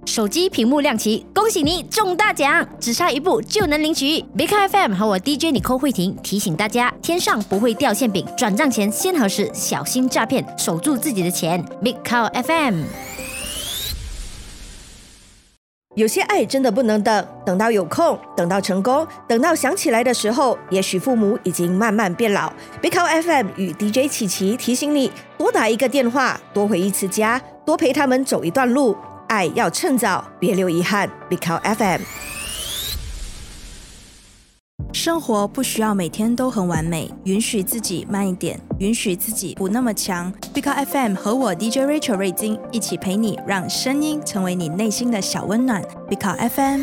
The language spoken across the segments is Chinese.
手机屏幕亮起，恭喜你中大奖，只差一步就能领取。Big Cow FM 和我 DJ Nicole 慧婷提醒大家，天上不会掉馅饼，转账前先核实，小心诈骗，守住自己的钱。Big Cow FM。 有些爱真的不能等，等到有空，等到成功，等到想起来的时候，也许父母已经慢慢变老。Big Cow FM 与 DJ 琪琪提醒你，多打一个电话，多回一次家，多陪他们走一段路，爱要趁早，别留遗憾。Big Cow FM。 生活不需要每天都很完美，允许自己慢一点，允许自己不那么强。Big Cow FM 和我 DJ Rachel 瑞金一起陪你，让声音成为你内心的小温暖。Big Cow FM。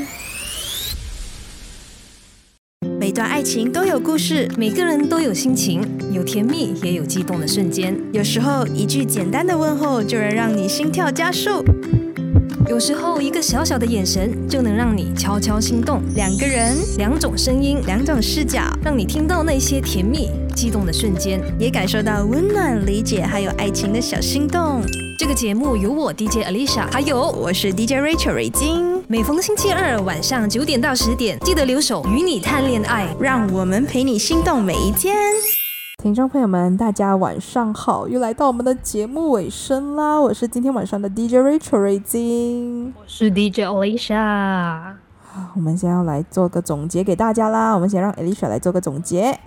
每段爱情都有故事， 每个人都有心情，有甜蜜也有激动的瞬间。 有时候一句简单的问候就能让你心跳加速， 有时候一个小小的眼神就能让你悄悄心动。 两个人， 两种声音， 两种视角， 让你听到那些甜蜜激动的瞬间， 也感受到温暖、理解还有爱情的小心动。 这个节目由我 DJ Alicia 还有我是 DJ Rachel 瑞金， 每逢星期二晚上9点到10点，记得留守与你谈恋爱， 让我们陪你心动每一天。 听众朋友们，大家晚上好，又来到我们的节目尾声啦。我是今天晚上的 DJ Rachel 瑞金， 我是 DJ Alicia。 我们先要来做个总结给大家啦。我们先让 Alicia 来做个总结。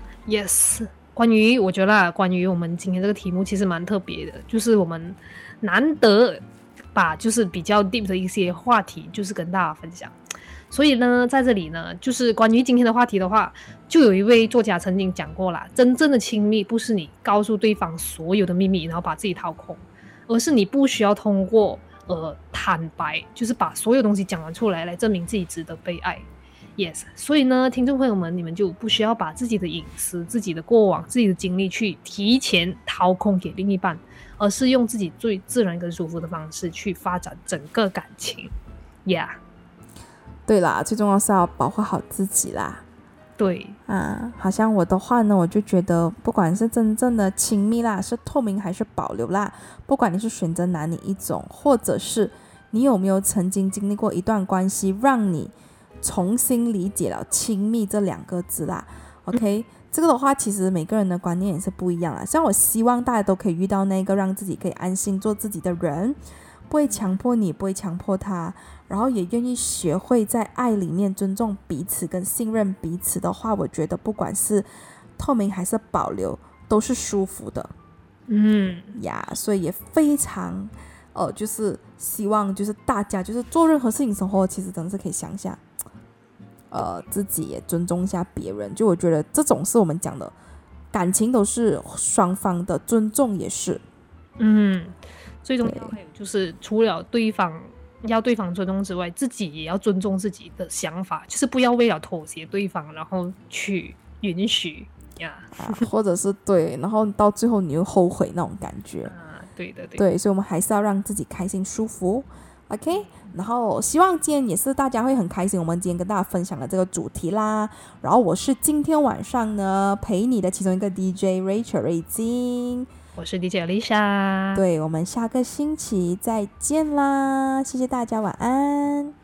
Yes， 我觉得关于我们今天这个题目其实蛮特别的，就是我们难得把就是比较 deep 的一些话题就是跟大家分享。所以呢，在这里呢，就是关于今天的话题的话，就有一位作家曾经讲过啦，真正的亲密不是你告诉对方所有的秘密，然后把自己掏空，而是你不需要通过坦白，就是把所有东西讲完出来，来证明自己值得被爱。Yes， 所以呢，听众朋友们，你们就不需要把自己的隐私、自己的过往、自己的经历去提前掏空给另一半，而是用自己最自然跟舒服的方式去发展整个感情。Yeah。 对啦，最重要是要保护好自己啦。 对啊，好像我的话呢，我就觉得不管是真正的亲密啦，是透明还是保留啦，不管你是选择哪里一种，或者是你有没有曾经经历过一段关系，让你重新理解了亲密这2个字啦。OK，这个的话其实每个人的观念也是不一样啦。像我希望大家都可以遇到那个让自己可以安心做自己的人，不会强迫你，不会强迫他，然后也愿意学会在爱里面尊重彼此跟信任彼此的话，我觉得不管是透明还是保留都是舒服的。所以也非常就是希望就是大家就是做任何事情的时候，其实真的是可以想一下自己也尊重一下别人。就我觉得这种是我们讲的感情都是双方的，尊重也是最重要还有就是除了对方要对方尊重之外，自己也要尊重自己的想法，就是不要为了妥协对方然后去允许或者是对，然后到最后你又后悔那种感觉对的对，所以我们还是要让自己开心舒服 OK， 然后希望今天也是大家会很开心，我们今天跟大家分享的这个主题啦。然后我是今天晚上呢陪你的其中一个 DJ Rachel 瑞金， 我是 DJ Alicia。 对，我们下个星期再见啦，谢谢大家，晚安。